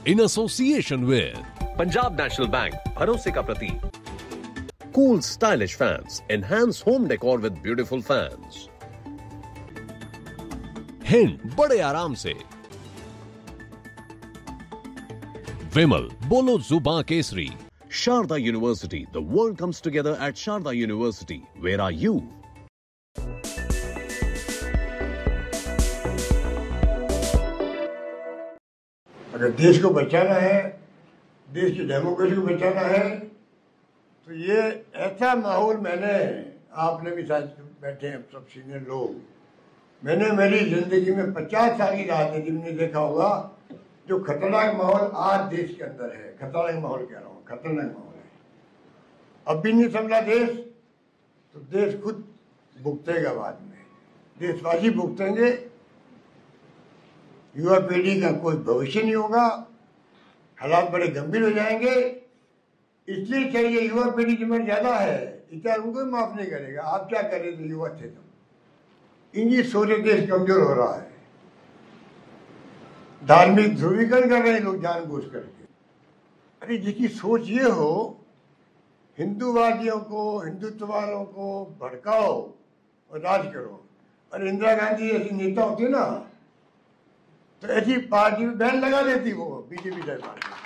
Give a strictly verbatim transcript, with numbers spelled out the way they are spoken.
in association with Punjab National Bank, भरोसे का प्रतीक. Cool stylish fans enhance home decor with beautiful fans. Hind बड़े आराम से. विमल बोलो जुबां Kesari. Sharda University, the world comes together at Sharda University. Where are you? अगर देश को बचाना है, देश की डेमोक्रेसी को बचाना है, तो ये ऐसा माहौल, मैंने, आपने भी साथ बैठे हैं सब सीनियर लोग, मैंने मेरी जिंदगी में पचास साल की राजनीति में देखा होगा जो खतरनाक माहौल आज देश के अंदर है. खतरनाक माहौल कह रहा हूँ, खतरनाक माहौल है. अब भी नहीं संभला देश, तो देश खुद भुगतेगा बाद में. देशवासी भुगतेंगे. युवा पीढ़ी का कोई भविष्य नहीं होगा. हालात बड़े गंभीर हो जाएंगे. इसलिए चाहिए, युवा पीढ़ी जिम्मेदार ज्यादा है, इतना उनको माफ नहीं करेगा. आप क्या कर रहे थे, युवा थे तुम. इनकी सोच देश कमजोर हो रहा है. धार्मिक ध्रुवीकरण कर रहे हैं लोग जानबूझ करके. अरे जिसकी सोच ये हो, हिंदूवादियों को, हिंदुत्व वालों को भड़काओ और राज करो. और इंदिरा गांधी जैसी नेता होती ना, तो ऐसी पार्टी में बैन लगा देती वो बीजेपी सरकार.